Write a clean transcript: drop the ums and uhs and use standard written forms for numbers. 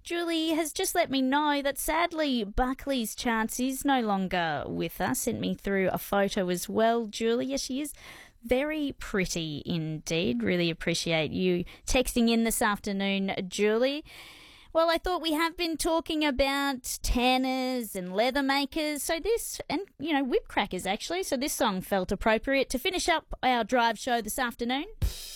Julie has just let me know that sadly Buckley's chance is no longer with us. Sent me through a photo as well, Julie. Yes, she is very pretty indeed. Really appreciate you texting in this afternoon, Julie. Well, I thought we have been talking about tanners and leather makers, so this, and, whip crackers actually, so this song felt appropriate to finish up our drive show this afternoon.